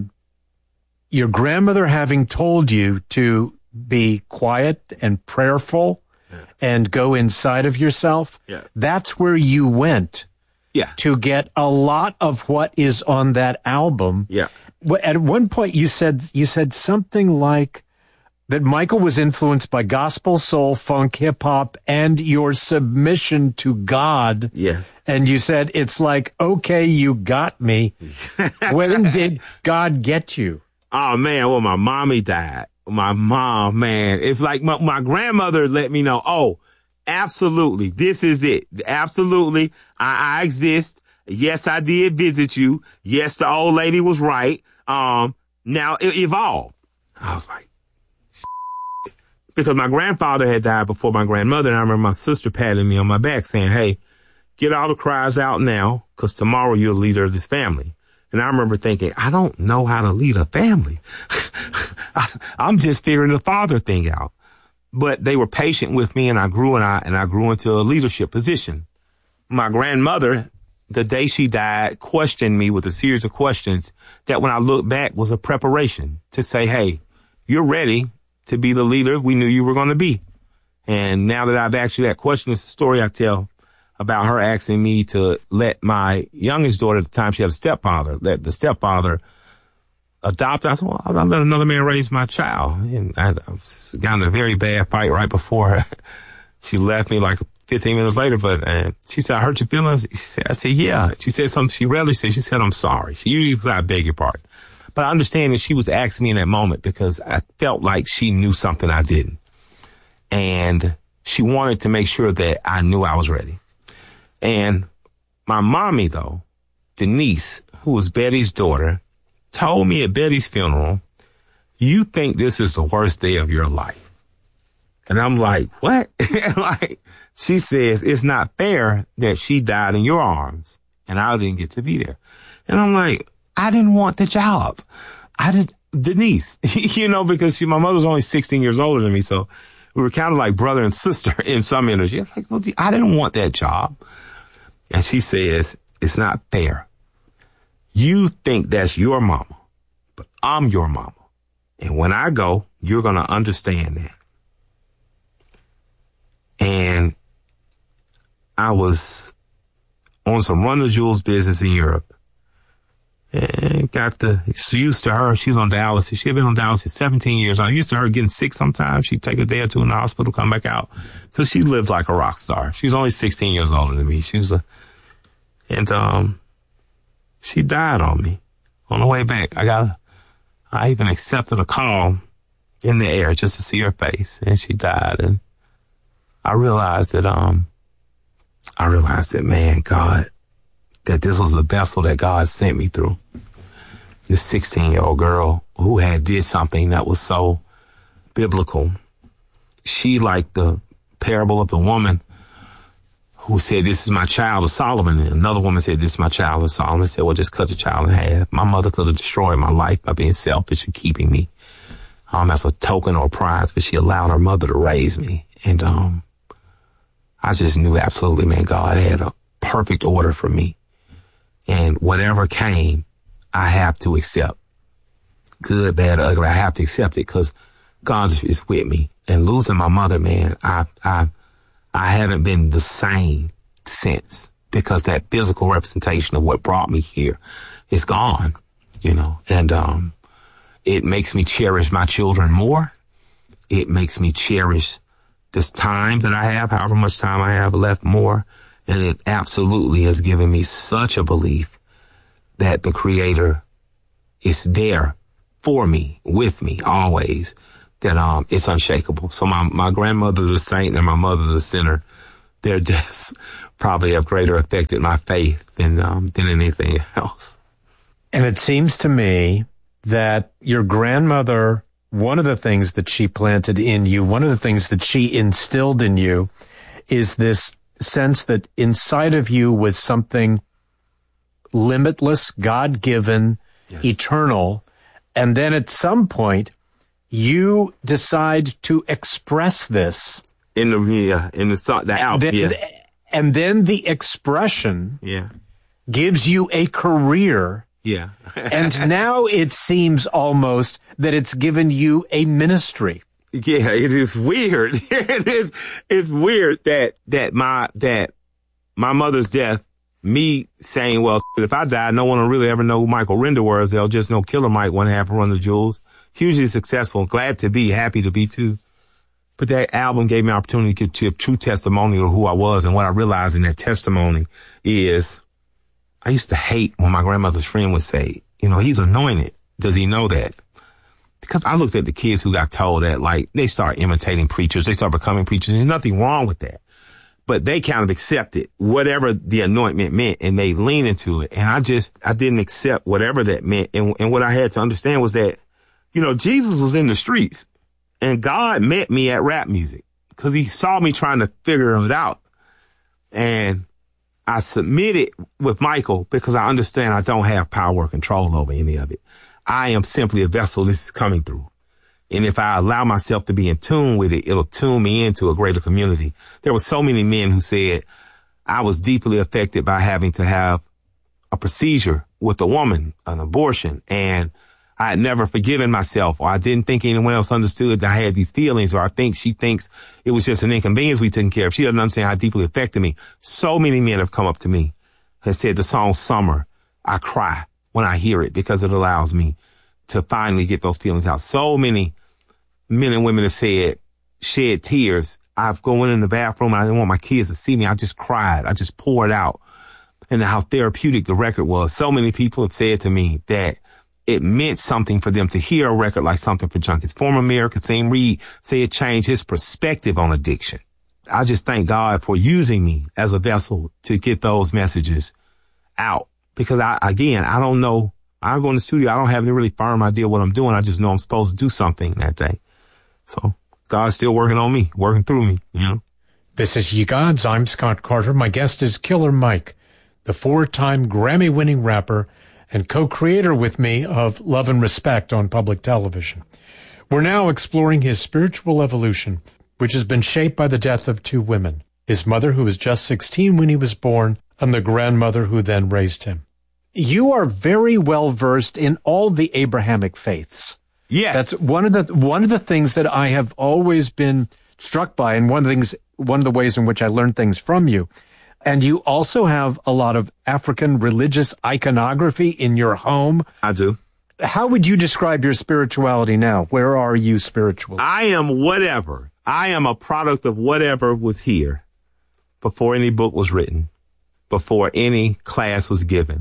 K: your grandmother having told you to be quiet and prayerful and go inside of yourself. That's where you went to get a lot of what is on that album. At one point you said something like that Michael was influenced by gospel, soul, funk, hip-hop, and your submission to God. And you said, it's like, okay, you got me. When did God get you?
L: Oh, man, well, my mommy died. My mom, man. It's like my grandmother let me know, oh, absolutely, this is it. Absolutely, I exist. Yes, I did visit you. Yes, the old lady was right. Now it evolved. I was like, because my grandfather had died before my grandmother, and I remember my sister patting me on my back saying, hey, get all the cries out now, because tomorrow you're the leader of this family. And I remember thinking, I don't know how to lead a family. I'm just figuring the father thing out. But they were patient with me, and I grew into a leadership position. My grandmother, the day she died, questioned me with a series of questions that when I look back was a preparation to say, hey, you're ready to be the leader we knew you were going to be. And now that I've asked you that question, it's a story I tell about her asking me to let my youngest daughter, at the time she had a stepfather, let the stepfather adopt. I said, well, I'll let another man raise my child. And I got in a very bad fight right before she left me like 15 minutes later. But she said, I hurt your feelings. I said, yeah. She said something she rarely said. She said, I'm sorry. She usually said, I beg your pardon. But I understand that she was asking me in that moment because I felt like she knew something I didn't. And she wanted to make sure that I knew I was ready. And my mommy, though, Denise, who was Betty's daughter, told me at Betty's funeral, you think this is the worst day of your life. And I'm like, what? Like, she says, it's not fair that she died in your arms and I didn't get to be there. And I'm like, I didn't want the job. Denise, because my mother's only 16 years older than me. So we were kind of like brother and sister in some energy. I was like, well, I didn't want that job. And she says, it's not fair. You think that's your mama, but I'm your mama. And when I go, you're going to understand that. And I was on some Run the Jewels business in Europe and got used to her. She was on dialysis. She had been on dialysis 17 years. I used to her getting sick sometimes. She'd take a day or two in the hospital, come back out, because she lived like a rock star. She was only 16 years older than me. She died on me on the way back. I even accepted a call in the air just to see her face, and she died. And I realized that, man, God, that this was the vessel that God sent me through. This 16-year-old girl who did something that was so biblical. She, like the parable of the woman who said, this is my child of Solomon. And another woman said, this is my child of Solomon. Said, well, just cut the child in half. My mother could have destroyed my life by being selfish and keeping me as a token or a prize, but she allowed her mother to raise me. And I just knew absolutely, man, God had a perfect order for me. And whatever came, I have to accept. Good, bad, ugly, I have to accept it because God is with me. And losing my mother, man, I I haven't been the same since, because that physical representation of what brought me here is gone, and it makes me cherish my children more. It makes me cherish this time that I have, however much time I have left, more. And it absolutely has given me such a belief that the Creator is there for me, with me, always, that it's unshakable. So my grandmother's a saint and my mother's a sinner. Their deaths probably have greater affected my faith than anything else.
K: And it seems to me that your grandmother, one of the things that she planted in you, one of the things that she instilled in you, is this sense that inside of you was something limitless, God-given, yes, eternal. And then at some point, you decide to express this.
L: And
K: then the expression gives you a career.
L: Yeah.
K: And now it seems almost that it's given you a ministry.
L: Yeah, it is weird. It's weird that my mother's death, me saying, well, if I die, no one will really ever know who Michael Render was. They'll just know Killer Mike, 1/2 Run the Jewels. Hugely successful. Glad to be, happy to be too. But that album gave me an opportunity to give true testimony of who I was. And what I realized in that testimony is I used to hate when my grandmother's friend would say, he's anointed. Does he know that? Because I looked at the kids who got told that, like, they start imitating preachers. They start becoming preachers. There's nothing wrong with that. But they kind of accepted whatever the anointment meant and they leaned into it. And I didn't accept whatever that meant. And what I had to understand was that, Jesus was in the streets and God met me at rap music because he saw me trying to figure it out. And I submitted with Michael because I understand I don't have power or control over any of it. I am simply a vessel this is coming through. And if I allow myself to be in tune with it, it'll tune me into a greater community. There were so many men who said I was deeply affected by having to have a procedure with a woman, an abortion, and I had never forgiven myself, or I didn't think anyone else understood that I had these feelings, or I think she thinks it was just an inconvenience we took care of. She doesn't understand how deeply it affected me. So many men have come up to me and said the song Summer, I cry when I hear it because it allows me to finally get those feelings out. So many men and women have shed tears. I've gone in the bathroom and I didn't want my kids to see me. I just cried. I just poured out. And how therapeutic the record was. So many people have said to me that it meant something for them to hear a record like Something for Junkies. Former Mayor Kasim Reed said it changed his perspective on addiction. I just thank God for using me as a vessel to get those messages out. Because I don't know. I go in the studio. I don't have any really firm idea what I'm doing. I just know I'm supposed to do something that day. So God's still working on me, working through me,
K: This is Ye Gods. I'm Scott Carter. My guest is Killer Mike, the 4-time Grammy-winning rapper and co-creator with me of Love and Respect on public television. We're now exploring his spiritual evolution, which has been shaped by the death of 2 women, his mother, who was just 16 when he was born, and the grandmother who then raised him. You are very well versed in all the Abrahamic faiths.
L: Yes.
K: That's one of the things that I have always been struck by, and one of the ways in which I learned things from you. And you also have a lot of African religious iconography in your home.
L: I do.
K: How would you describe your spirituality now? Where are you spiritually?
L: I am whatever. I am a product of whatever was here before any book was written, before any class was given.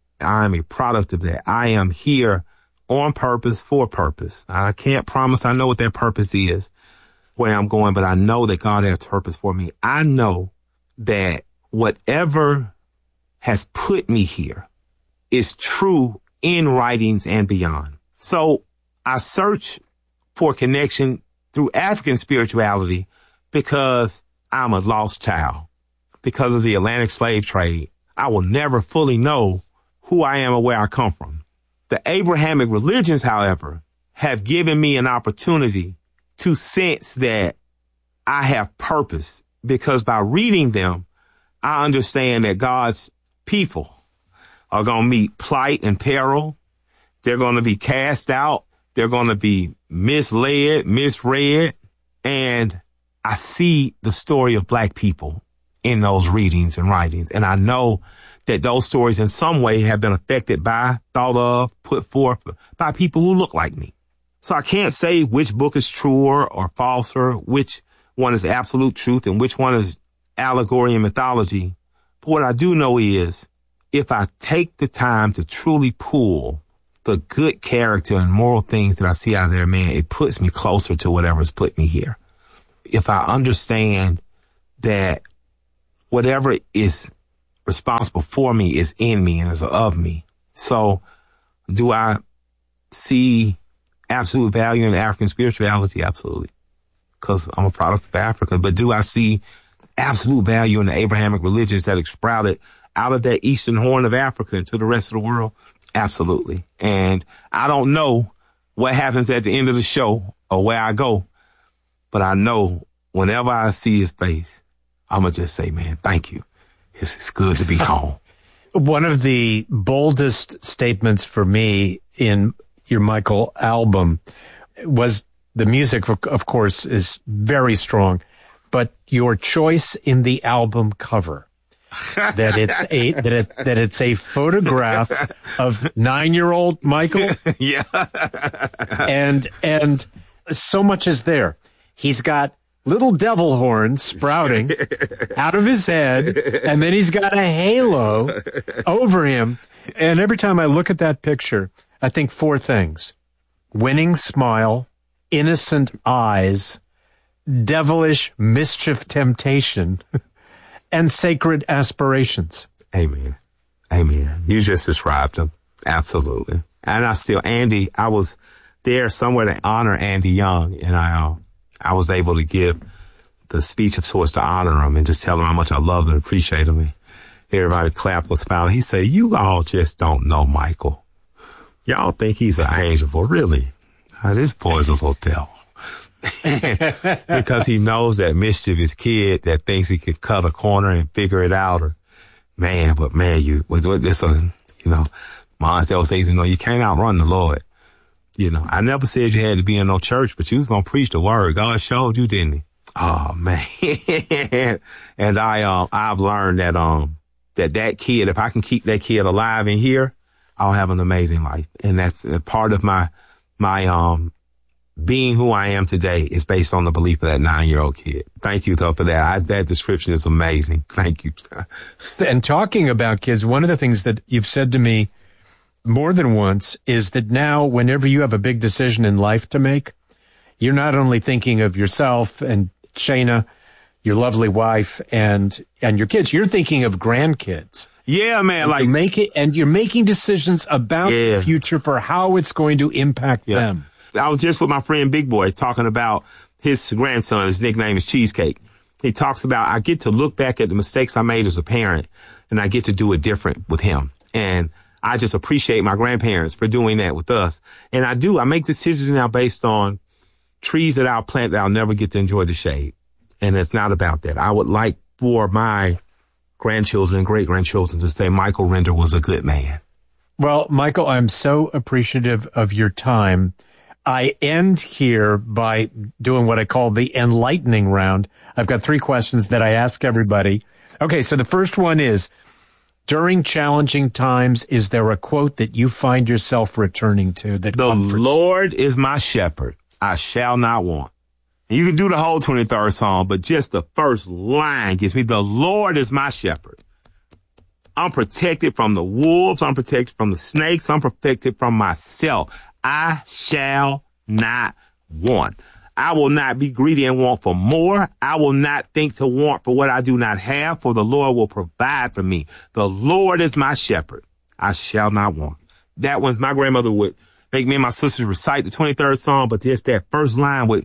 L: I am a product of that. I am here on purpose, for purpose. I can't promise I know what that purpose is, where I'm going, but I know that God has purpose for me. I know that whatever has put me here is true in writings and beyond. So I search for connection through African spirituality because I'm a lost child. Because of the Atlantic slave trade, I will never fully know who I am or where I come from. The Abrahamic religions, however, have given me an opportunity to sense that I have purpose, because by reading them, I understand that God's people are going to meet plight and peril. They're going to be cast out. They're going to be misled, misread. And I see the story of black people in those readings and writings. And I know that those stories in some way have been affected by, thought of, put forth by people who look like me. So I can't say which book is truer or falser, which one is absolute truth and which one is allegory and mythology. But what I do know is if I take the time to truly pull the good character and moral things that I see out there, man, it puts me closer to whatever's put me here. If I understand that whatever is responsible for me is in me and is of me. So do I see absolute value in African spirituality? Absolutely. Because I'm a product of Africa. But do I see absolute value in the Abrahamic religions that sprouted out of that eastern horn of Africa into the rest of the world? Absolutely. And I don't know what happens at the end of the show or where I go, but I know whenever I see his face, I'm going to just say, man, thank you. It's good to be home.
K: One of the boldest statements for me in your Michael album was the music, of course, is very strong, but your choice in the album cover. that it's a photograph of 9-year-old Michael.
L: Yeah.
K: and so much is there. He's got little devil horns sprouting out of his head, and then he's got a halo over him. And every time I look at that picture, I think 4 things: winning smile, innocent eyes, devilish mischief temptation, and sacred aspirations.
L: Amen. Amen. You just described them. Absolutely. And I was there somewhere to honor Andy Young, and I was able to give the speech of sorts to honor him and just tell him how much I loved and appreciated him. And everybody clapped, was smiling. He said, "You all just don't know Michael. Y'all think he's an angel, but really, this boy's a hotel." Because he knows that mischievous kid that thinks he can cut a corner and figure it out, or man, Montel says, you can't outrun the Lord. I never said you had to be in no church, but you was gonna preach the word. God showed you, didn't he? Oh man. And I've learned that kid, if I can keep that kid alive in here, I'll have an amazing life. And that's a part of my being who I am today is based on the belief of that 9-year-old kid. Thank you, though, for that. That description is amazing. Thank you.
K: And talking about kids, one of the things that you've said to me more than once is that now whenever you have a big decision in life to make, you're not only thinking of yourself and Shayna, your lovely wife, and your kids, you're thinking of grandkids.
L: Yeah, man.
K: You're making decisions about the future for how it's going to impact them.
L: I was just with my friend Big Boy talking about his grandson. His nickname is Cheesecake. He talks about, I get to look back at the mistakes I made as a parent, and I get to do it different with him. And I just appreciate my grandparents for doing that with us. And I make decisions now based on trees that I'll plant that I'll never get to enjoy the shade. And it's not about that. I would like for my grandchildren and great-grandchildren to say Michael Render was a good man.
K: Well, Michael, I'm so appreciative of your time. I end here by doing what I call the enlightening round. I've got 3 questions that I ask everybody. Okay, so the first one is, during challenging times, is there a quote that you find yourself returning to that comforts? The
L: Lord is my shepherd. I shall not want. And you can do the whole 23rd Psalm, but just the first line gives me, the Lord is my shepherd. I'm protected from the wolves. I'm protected from the snakes. I'm protected from myself. I shall not want. I will not be greedy and want for more. I will not think to want for what I do not have, for the Lord will provide for me. The Lord is my shepherd. I shall not want. That one, my grandmother would make me and my sisters recite the 23rd Psalm, but just that first line would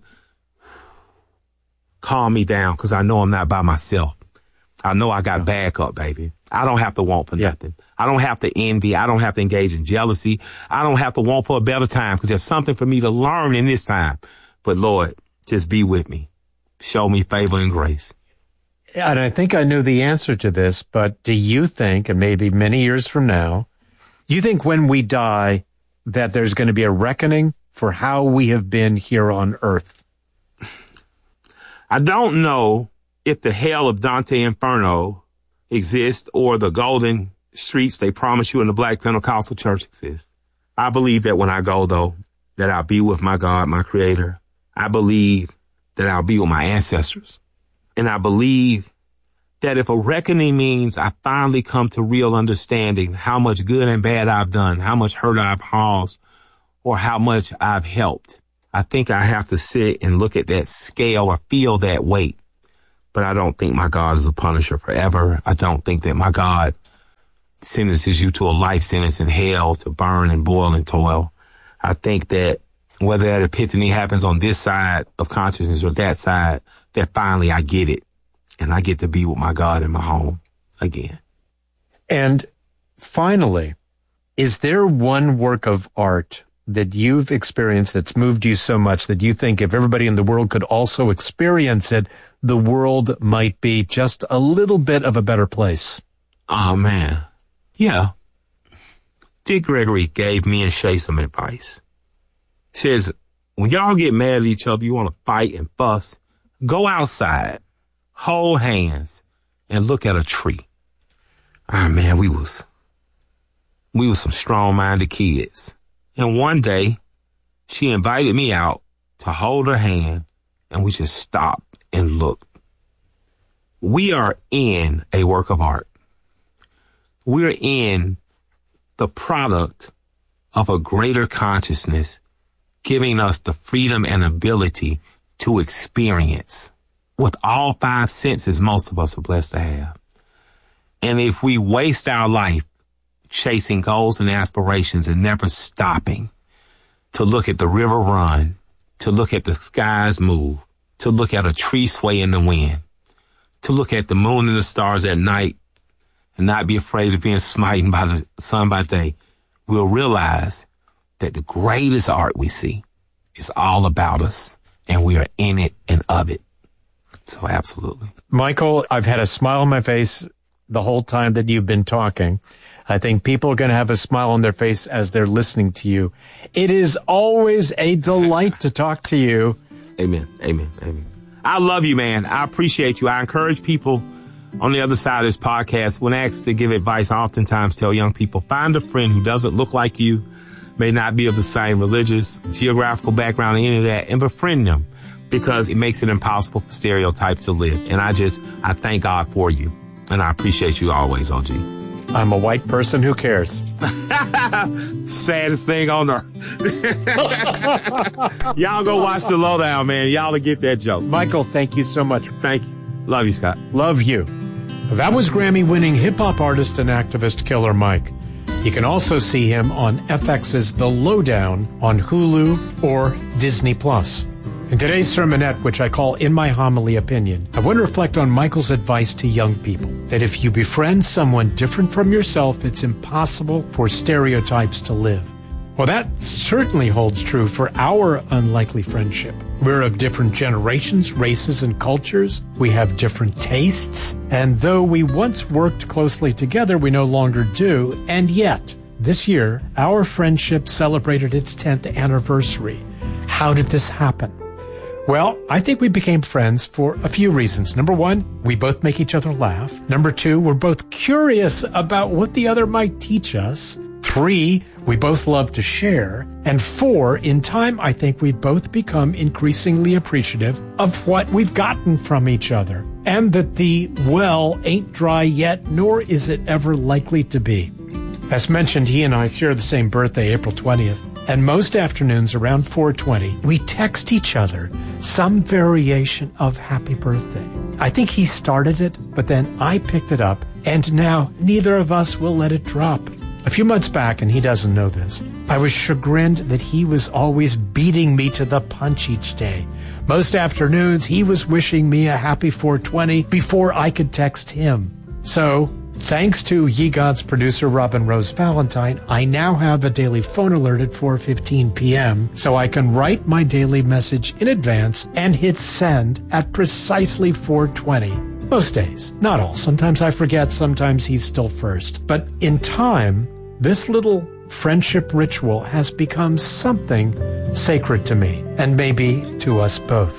L: calm me down because I know I'm not by myself. I know I got backup, baby. I don't have to want for nothing. I don't have to envy. I don't have to engage in jealousy. I don't have to want for a better time because there's something for me to learn in this time. But Lord, just be with me. Show me favor and grace.
K: And I think I knew the answer to this, but do you think, and maybe many years from now, do you think when we die that there's going to be a reckoning for how we have been here on earth?
L: I don't know if the hell of Dante Inferno exists or the golden streets they promise you in the Black Pentecostal Church exists. I believe that when I go, though, that I'll be with my God, my Creator. I believe that I'll be with my ancestors. And I believe that if a reckoning means I finally come to real understanding how much good and bad I've done, how much hurt I've caused, or how much I've helped, I think I have to sit and look at that scale or feel that weight. But I don't think my God is a punisher forever. I don't think that my God sentences you to a life sentence in hell to burn and boil and toil. I think that whether that epiphany happens on this side of consciousness or that side, that finally I get it. And I get to be with my God in my home again.
K: And finally, is there one work of art that you've experienced that's moved you so much that you think if everybody in the world could also experience it, the world might be just a little bit of a better place?
L: Oh, man. Yeah. Dick Gregory gave me and Shay some advice. He says, when y'all get mad at each other, you want to fight and fuss, go outside, hold hands, and look at a tree. Ah, man, we was some strong-minded kids. And one day, she invited me out to hold her hand, and we just stopped and looked. We are in a work of art. We're in the product of a greater consciousness, giving us the freedom and ability to experience with all five senses most of us are blessed to have. And if we waste our life chasing goals and aspirations and never stopping to look at the river run, to look at the skies move, to look at a tree sway in the wind, to look at the moon and the stars at night and not be afraid of being smitten by the sun by day, we'll realize that the greatest art we see is all about us and we are in it and of it. So absolutely.
K: Michael, I've had a smile on my face the whole time that you've been talking. I think people are going to have a smile on their face as they're listening to you. It is always a delight to talk to you.
L: Amen. Amen. Amen. I love you, man. I appreciate you. I encourage people on the other side of this podcast, when asked to give advice, I oftentimes tell young people, find a friend who doesn't look like you, may not be of the same religious, geographical background, any of that, and befriend them because it makes it impossible for stereotypes to live. And I thank God for you. And I appreciate you always, OG.
K: I'm a white person who cares.
L: Saddest thing on earth. Y'all go watch The Lowdown, man. Y'all will get that joke.
K: Michael, thank you so much.
L: Thank you. Love you, Scott.
K: Love you. That was Grammy-winning hip-hop artist and activist Killer Mike. You can also see him on FX's The Lowdown on Hulu or Disney+. In today's sermonette, which I call In My Homily Opinion, I want to reflect on Michael's advice to young people, that if you befriend someone different from yourself, it's impossible for stereotypes to live. Well, that certainly holds true for our unlikely friendship. We're of different generations, races, and cultures. We have different tastes. And though we once worked closely together, we no longer do. And yet, this year, our friendship celebrated its 10th anniversary. How did this happen? Well, I think we became friends for a few reasons. Number one, we both make each other laugh. Number two, we're both curious about what the other might teach us. 3, we both love to share. And 4, in time, I think we've both become increasingly appreciative of what we've gotten from each other. And that the well ain't dry yet, nor is it ever likely to be. As mentioned, he and I share the same birthday, April 20th. And most afternoons around 4:20, we text each other some variation of happy birthday. I think he started it, but then I picked it up, and now neither of us will let it drop. A few months back, and he doesn't know this, I was chagrined that he was always beating me to the punch each day. Most afternoons, he was wishing me a happy 420 before I could text him. So, thanks to Ye Gods producer Robin Rose Valentine, I now have a daily phone alert at 4:15 p.m. so I can write my daily message in advance and hit send at precisely 4:20. Most days, not all. Sometimes I forget, sometimes he's still first. But in time, this little friendship ritual has become something sacred to me, and maybe to us both.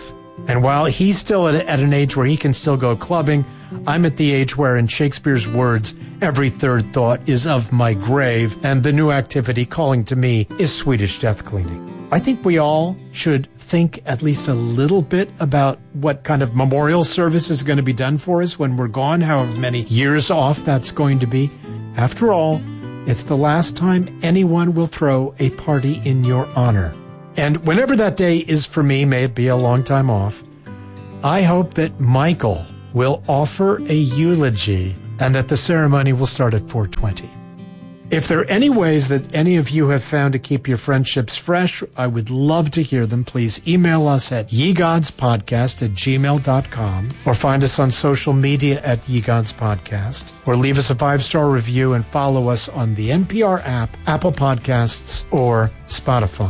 J: And while he's still at an age where he can still go clubbing, I'm at the age where, in Shakespeare's words, every third thought is of my grave, and the new activity calling to me is Swedish death cleaning. I think we all should think at least a little bit about what kind of memorial service is going to be done for us when we're gone, however many years off that's going to be. After all, it's the last time anyone will throw a party in your honor. And whenever that day is for me, may it be a long time off, I hope that Michael will offer a eulogy and that the ceremony will start at 4:20. If there are any ways that any of you have found to keep your friendships fresh, I would love to hear them. Please email us at yegodspodcast@gmail.com or find us on social media at yegodspodcast or leave us a 5-star review and follow us on the NPR app, Apple Podcasts, or Spotify.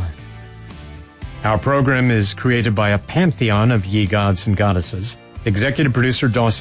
J: Our program is created by a pantheon of ye gods and goddesses. Executive producer Dawson